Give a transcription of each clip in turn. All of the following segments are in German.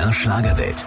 MDR Schlagerwelt.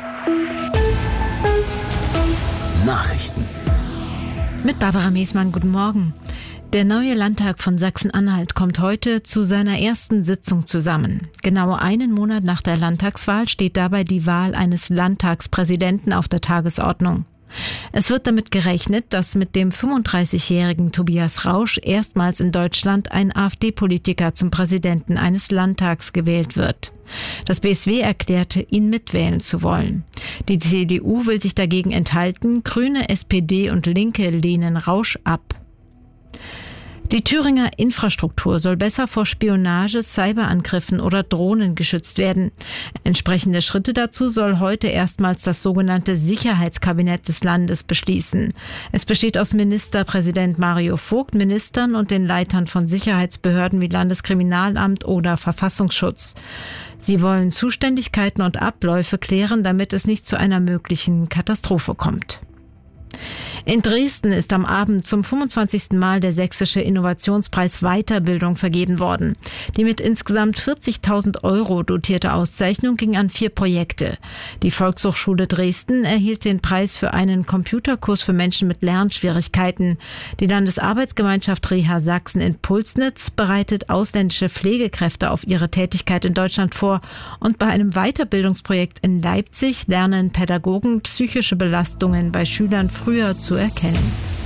Nachrichten. Mit Barbara Meesmann, guten Morgen. Der neue Landtag von Sachsen-Anhalt kommt heute zu seiner ersten Sitzung zusammen. Genau einen Monat nach der Landtagswahl steht dabei die Wahl eines Landtagspräsidenten auf der Tagesordnung. Es wird damit gerechnet, dass mit dem 35-jährigen Tobias Rausch erstmals in Deutschland ein AfD-Politiker zum Präsidenten eines Landtags gewählt wird. Das BSW erklärte, ihn mitwählen zu wollen. Die CDU will sich dagegen enthalten, Grüne, SPD und Linke lehnen Rausch ab. Die Thüringer Infrastruktur soll besser vor Spionage, Cyberangriffen oder Drohnen geschützt werden. Entsprechende Schritte dazu soll heute erstmals das sogenannte Sicherheitskabinett des Landes beschließen. Es besteht aus Ministerpräsident Mario Vogt, Ministern und den Leitern von Sicherheitsbehörden wie Landeskriminalamt oder Verfassungsschutz. Sie wollen Zuständigkeiten und Abläufe klären, damit es nicht zu einer möglichen Katastrophe kommt. In Dresden ist am Abend zum 25. Mal der Sächsische Innovationspreis Weiterbildung vergeben worden. Die mit insgesamt 40.000 € dotierte Auszeichnung ging an 4 Projekte. Die Volkshochschule Dresden erhielt den Preis für einen Computerkurs für Menschen mit Lernschwierigkeiten. Die Landesarbeitsgemeinschaft Reha Sachsen in Pulsnitz bereitet ausländische Pflegekräfte auf ihre Tätigkeit in Deutschland vor. Und bei einem Weiterbildungsprojekt in Leipzig lernen Pädagogen psychische Belastungen bei Schülern früher zu erkennen.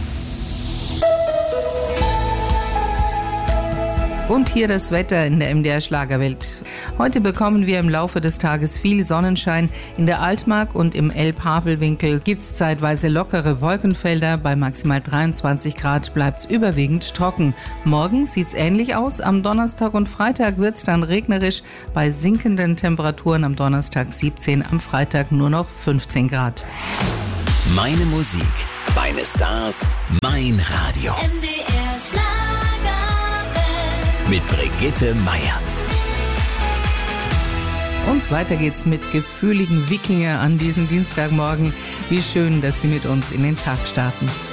Und hier das Wetter in der MDR Schlagerwelt. Heute bekommen wir im Laufe des Tages viel Sonnenschein. In der Altmark und im Elb-Havel-Winkel gibt es zeitweise lockere Wolkenfelder. Bei maximal 23 Grad bleibt es überwiegend trocken. Morgen sieht es ähnlich aus. Am Donnerstag und Freitag wird es dann regnerisch. Bei sinkenden Temperaturen am Donnerstag 17, am Freitag nur noch 15 Grad. Meine Musik, meine Stars, mein Radio. MDR Schlagerwelt. Mit Brigitte Meier. Und weiter geht's mit gefühligen Wikinger an diesem Dienstagmorgen. Wie schön, dass Sie mit uns in den Tag starten.